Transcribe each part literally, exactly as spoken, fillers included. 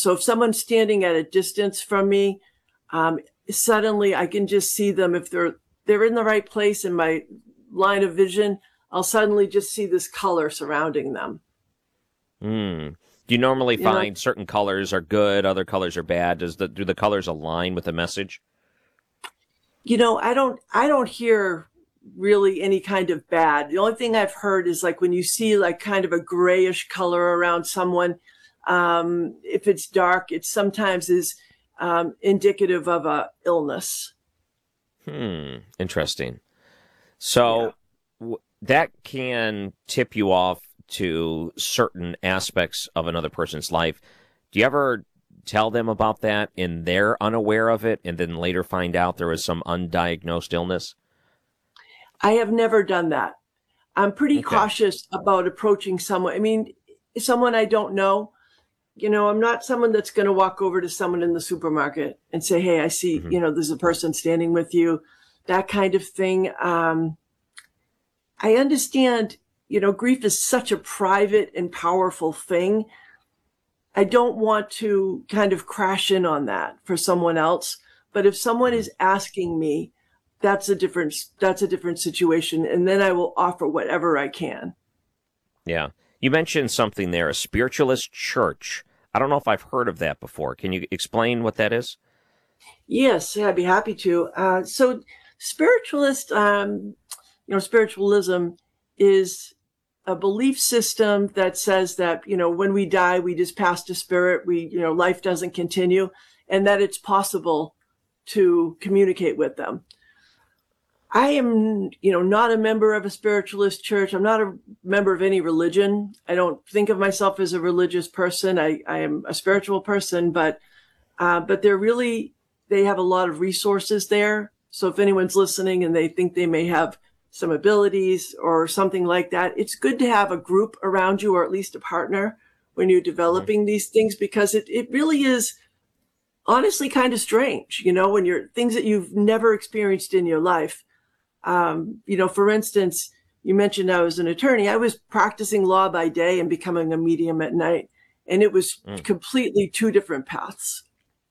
So if someone's standing at a distance from me, um, suddenly I can just see them. If they're they're in the right place in my line of vision, I'll suddenly just see this color surrounding them. Mm. Do you normally You know, find certain colors are good, other colors are bad? Does the do the colors align with the message? you know, I don't I don't hear really any kind of bad. The only thing I've heard is like when you see like kind of a grayish color around someone, um, if it's dark, it sometimes is um, indicative of a illness. Hmm. Interesting. Yeah. So w- that can tip you off to certain aspects of another person's life. Do you ever tell them about that and they're unaware of it and then later find out there was some undiagnosed illness? I have never done that. I'm pretty Okay. cautious about approaching someone. I mean, someone I don't know. You know, I'm not someone that's going to walk over to someone in the supermarket and say, "Hey, I see, Hmm. you know, there's a person standing with you," that kind of thing. Um, I understand, you know, grief is such a private and powerful thing. I don't want to kind of crash in on that for someone else. But if someone Hmm. is asking me, that's a different that's a different situation, and then I will offer whatever I can. Yeah. You mentioned something there, a spiritualist church. I don't know if I've heard of that before. Can you explain what that is? Yes, yeah, I'd be happy to. Uh, so, spiritualist, um, you know, spiritualism is a belief system that says that, you know, when we die, we just pass to spirit. We, you know, life doesn't continue, and that it's possible to communicate with them. I am, you know, not a member of a spiritualist church. I'm not a member of any religion. I don't think of myself as a religious person. I, I am a spiritual person, but uh, but they're really, they have a lot of resources there. So if anyone's listening and they think they may have some abilities or something like that, it's good to have a group around you or at least a partner when you're Hmm. developing these things, because it, it really is honestly kind of strange, you know, when you're things that you've never experienced in your life. Um, you know, for instance, you mentioned I was an attorney. I was practicing law by day and becoming a medium at night. And it was Mm. completely two different paths.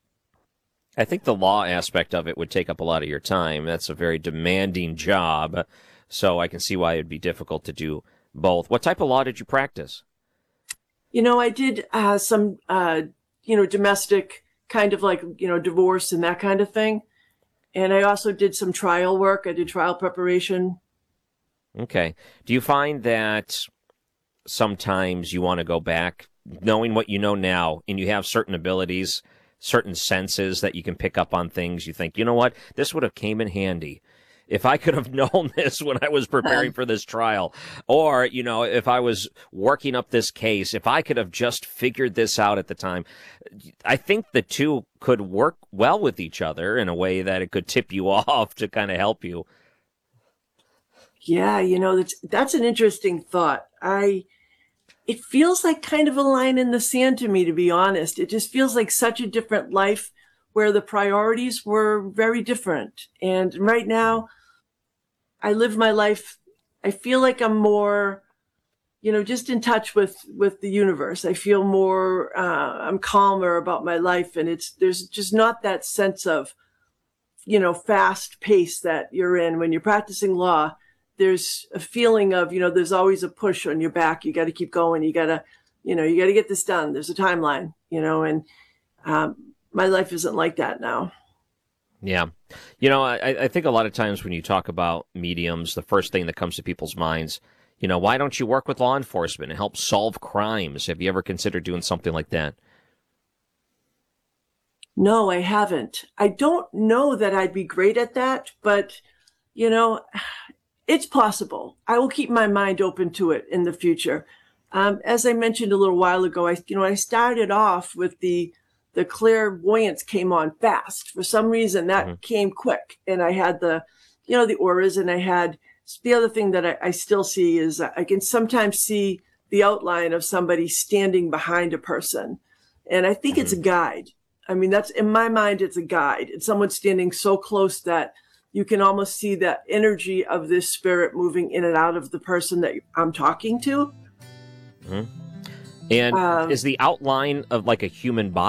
I think the law aspect of it would take up a lot of your time. That's a very demanding job, so I can see why it'd be difficult to do both. What type of law did you practice? You know, I did uh, some, uh, you know, domestic kind of like, you know, divorce and that kind of thing. And I also did some trial work. I did trial preparation. Okay. Do you find that sometimes you want to go back, knowing what you know now, and you have certain abilities, certain senses that you can pick up on things? You think, you know what, this would have came in handy if I could have known this when I was preparing for this trial, or you know, if I was working up this case, if I could have just figured this out at the time. I think the two could work well with each other in a way that it could tip you off to kind of help you. Yeah, you know, that's that's an interesting thought. I It feels like kind of a line in the sand to me, to be honest. It just feels like such a different life where the priorities were very different. And right Mhm. now, I live my life. I feel like I'm more, you know, just in touch with with the universe. I feel more. Uh, I'm calmer about my life, and it's there's just not that sense of, you know, fast pace that you're in when you're practicing law. There's a feeling of, you know, there's always a push on your back. You got to keep going. You got to, you know, you got to get this done. There's a timeline, you know, and um, my life isn't like that now. Yeah. You know, I, I think a lot of times when you talk about mediums, the first thing that comes to people's minds, you know, why don't you work with law enforcement and help solve crimes? Have you ever considered doing something like that? No, I haven't. I don't know that I'd be great at that, but, you know, it's possible. I will keep my mind open to it in the future. Um, as I mentioned a little while ago, I you know I started off with the the clairvoyance came on fast. For some reason, Hmm. that came quick, and I had the you know the auras, and I had the other thing that I, I still see is I can sometimes see the outline of somebody standing behind a person, and I think it's Hmm. a guide. I mean, that's in my mind, it's a guide. It's someone standing so close that you can almost see that energy of this spirit moving in and out of the person that I'm talking to. Hmm. And Um, is the outline of like a human body?